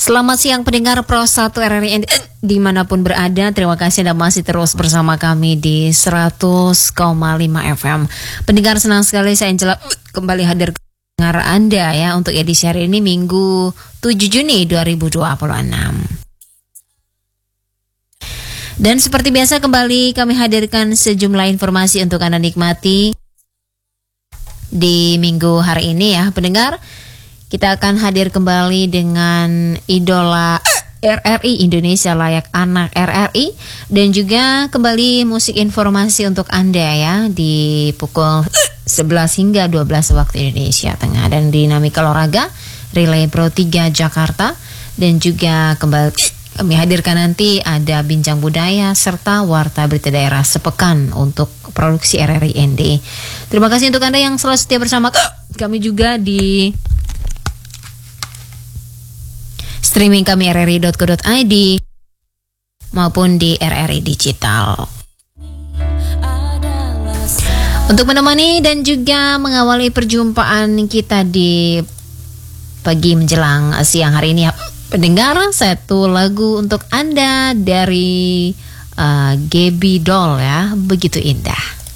Selamat siang pendengar Pro 1 RRI dimanapun berada. Terima kasih Anda masih terus bersama kami di 100,5 FM. Pendengar, senang sekali saya Angela kembali hadir ke pendengar Anda ya untuk edisi hari ini Minggu 7 Juni 2026. Dan seperti biasa kembali kami hadirkan sejumlah informasi untuk Anda nikmati di minggu hari ini ya pendengar. Kita akan hadir kembali dengan idola RRI Indonesia Layak Anak RRI dan juga kembali musik informasi untuk Anda ya di pukul 11 hingga 12 waktu Indonesia Tengah, dan dinamika olahraga Relay Pro 3 Jakarta, dan juga kembali kami hadirkan nanti ada bincang budaya serta warta berita daerah sepekan untuk produksi RRI ND. Terima kasih untuk Anda yang selalu setia bersama kami juga di streaming kami rri.co.id maupun di RRI Digital. Untuk menemani dan juga mengawali perjumpaan kita di pagi menjelang siang hari ini, pendengar, satu lagu untuk Anda dari Gaby Doll ya, Begitu Indah.